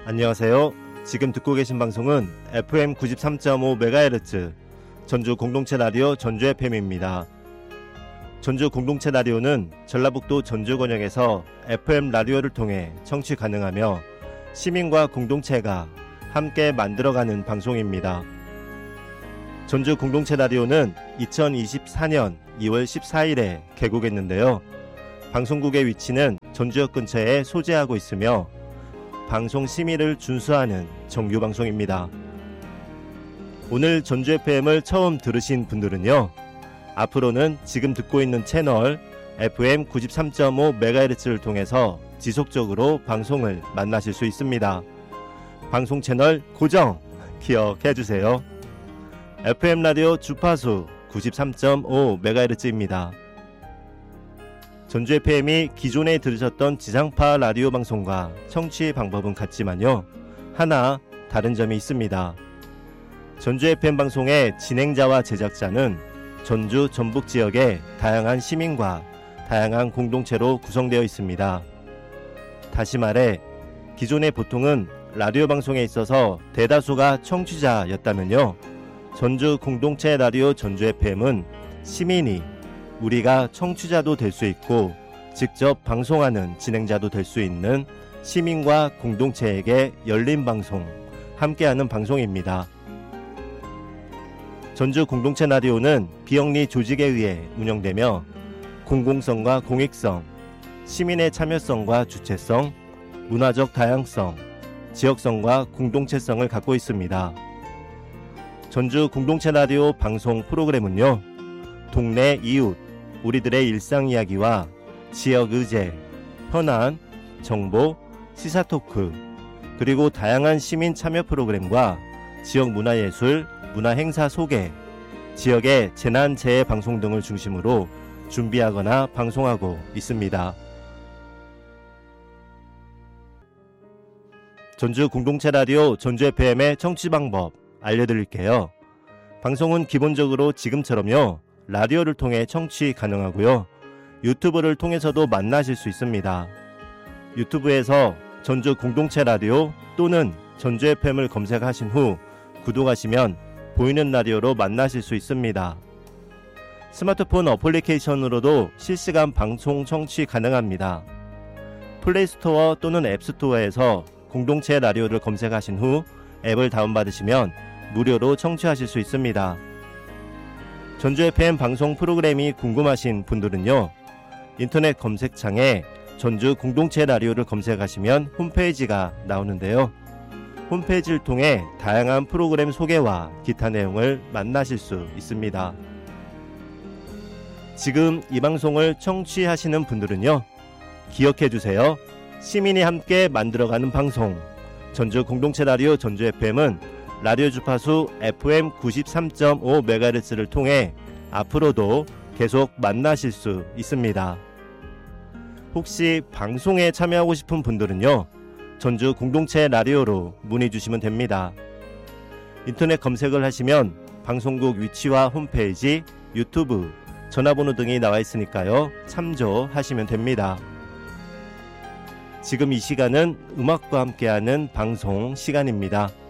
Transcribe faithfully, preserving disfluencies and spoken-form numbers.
안녕하세요. 지금 듣고 계신 방송은 에프엠 구십삼 점 오 메가헤르츠 전주 공동체 라디오 전주 에프엠입니다. 전주 공동체 라디오는 전라북도 전주권역에서 에프엠 라디오를 통해 청취 가능하며 시민과 공동체가 함께 만들어가는 방송입니다. 전주 공동체 라디오는 이천이십사 년 이월 십사일에 개국했는데요. 방송국의 위치는 전주역 근처에 소재하고 있으며 방송 심의를 준수하는 정규 방송입니다. 오늘 전주 에프엠을 처음 들으신 분들은요, 앞으로는 지금 듣고 있는 채널 에프엠 구십삼 점 오 메가헤르츠를 통해서 지속적으로 방송을 만나실 수 있습니다. 방송 채널 고정 기억해 주세요. 에프엠 라디오 주파수 구십삼 점 오 메가헤르츠입니다. 전주 에프엠이 기존에 들으셨던 지상파 라디오 방송과 청취 방법은 같지만요, 하나 다른 점이 있습니다. 전주 에프엠 방송의 진행자와 제작자는 전주 전북 지역의 다양한 시민과 다양한 공동체로 구성되어 있습니다. 다시 말해, 기존에 보통은 라디오 방송에 있어서 대다수가 청취자였다면요, 전주 공동체 라디오 전주 에프엠은 시민이, 우리가 청취자도 될 수 있고 직접 방송하는 진행자도 될 수 있는 시민과 공동체에게 열린 방송, 함께하는 방송입니다. 전주 공동체 라디오는 비영리 조직에 의해 운영되며 공공성과 공익성, 시민의 참여성과 주체성, 문화적 다양성, 지역성과 공동체성을 갖고 있습니다. 전주 공동체 라디오 방송 프로그램은요, 동네 이웃, 우리들의 일상 이야기와 지역 의제, 현안, 정보, 시사 토크, 그리고 다양한 시민 참여 프로그램과 지역 문화예술, 문화행사 소개, 지역의 재난재해 방송 등을 중심으로 준비하거나 방송하고 있습니다. 전주 공동체 라디오 전주 에프엠의 청취 방법 알려드릴게요. 방송은 기본적으로 지금처럼요, 라디오를 통해 청취 가능하고요, 유튜브를 통해서도 만나실 수 있습니다. 유튜브에서 전주 공동체 라디오 또는 전주 에프엠을 검색하신 후 구독하시면 보이는 라디오로 만나실 수 있습니다. 스마트폰 어플리케이션으로도 실시간 방송 청취 가능합니다. 플레이스토어 또는 앱스토어에서 공동체 라디오를 검색하신 후 앱을 다운받으시면 무료로 청취하실 수 있습니다. 전주 에프엠 방송 프로그램이 궁금하신 분들은요, 인터넷 검색창에 전주 공동체 라디오를 검색하시면 홈페이지가 나오는데요, 홈페이지를 통해 다양한 프로그램 소개와 기타 내용을 만나실 수 있습니다. 지금 이 방송을 청취하시는 분들은요, 기억해 주세요. 시민이 함께 만들어가는 방송 전주 공동체 라디오 전주 에프엠은 라디오 주파수 에프엠 구십삼 점 오 메가헤르츠를 통해 앞으로도 계속 만나실 수 있습니다. 혹시 방송에 참여하고 싶은 분들은요, 전주 공동체 라디오로 문의 주시면 됩니다. 인터넷 검색을 하시면 방송국 위치와 홈페이지, 유튜브, 전화번호 등이 나와 있으니까요, 참조하시면 됩니다. 지금 이 시간은 음악과 함께하는 방송 시간입니다.